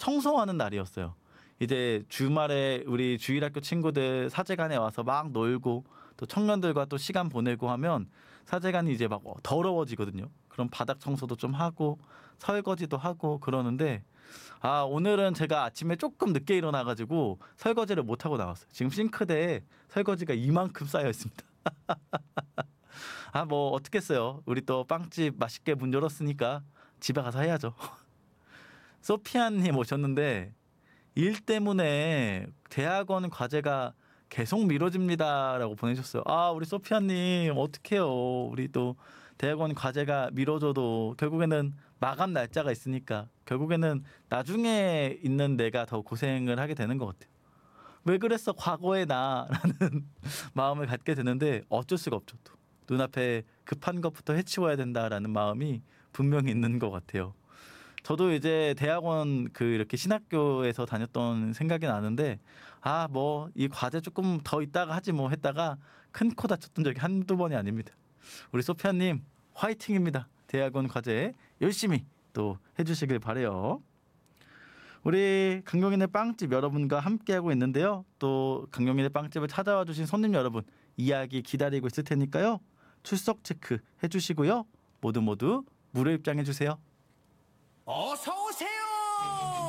청소하는 날이었어요. 이제 주말에 우리 주일학교 친구들 사제관에 와서 막 놀고 또 청년들과 또 시간 보내고 하면 사제관이 이제 막 더러워지거든요. 그럼 바닥 청소도 좀 하고 설거지도 하고 그러는데 오늘은 제가 아침에 조금 늦게 일어나가지고 설거지를 못 하고 나왔어요. 지금 싱크대에 설거지가 이만큼 쌓여 있습니다. 뭐 어떻겠어요. 우리 또 빵집 맛있게 문 열었으니까 집에 가서 해야죠. 소피아님 오셨는데 일 때문에 대학원 과제가 계속 미뤄집니다라고 보내셨어요. 우리 소피아님 어떡해요. 우리 또 대학원 과제가 미뤄져도 결국에는 마감 날짜가 있으니까 결국에는 나중에 있는 내가 더 고생을 하게 되는 것 같아요. 왜 그랬어 과거의 나라는 마음을 갖게 되는데 어쩔 수가 없죠. 또 눈앞에 급한 것부터 해치워야 된다라는 마음이 분명히 있는 것 같아요. 저도 이제 대학원 이렇게 신학교에서 다녔던 생각이 나는데 뭐 이 과제 조금 더 있다가 하지 뭐 했다가 큰 코 다쳤던 적이 한두 번이 아닙니다. 우리 소피아님 화이팅입니다. 대학원 과제 열심히 또 해주시길 바래요. 우리 강용인의 빵집 여러분과 함께하고 있는데요. 또 강용인의 빵집을 찾아와 주신 손님 여러분 이야기 기다리고 있을 테니까요. 출석 체크 해주시고요. 모두 무료 입장해 주세요. 어서